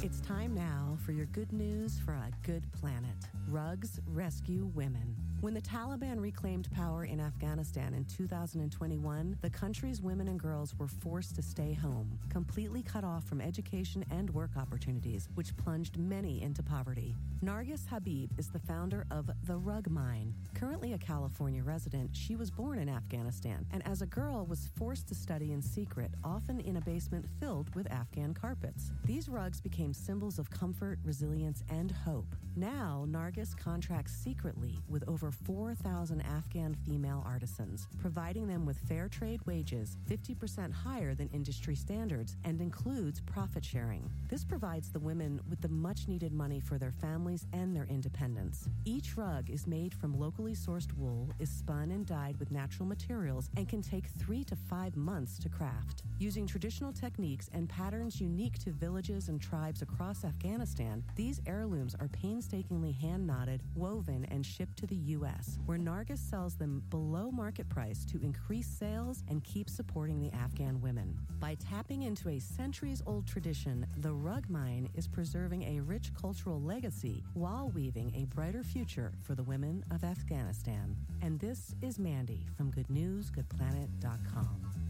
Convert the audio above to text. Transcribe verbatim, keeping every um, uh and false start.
It's time now for your good news for a good planet. Rugs rescue women. When the Taliban reclaimed power in Afghanistan in two thousand twenty-one, the country's women and girls were forced to stay home, completely cut off from education and work opportunities, which plunged many into poverty. Nargis Habib is the founder of The Rug Mine. Currently a California resident, she was born in Afghanistan and as a girl was forced to study in secret, often in a basement filled with Afghan carpets. These rugs became symbols of comfort, resilience, and hope. Now, Nargis contracts secretly with over four thousand Afghan female artisans, providing them with fair trade wages, fifty percent higher than industry standards, and includes profit sharing. This provides the women with the much-needed money for their families and their independence. Each rug is made from locally sourced wool, is spun and dyed with natural materials, and can take three to five months to craft. Using traditional techniques and patterns unique to villages and tribes across Afghanistan, these heirlooms are painstakingly hand-knotted, woven, and shipped to the U S, where Nargis sells them below market price to increase sales and keep supporting the Afghan women. By tapping into a centuries-old tradition, the Rug Mine is preserving a rich cultural legacy while weaving a brighter future for the women of Afghanistan. And this is Mandy from good news good planet dot com.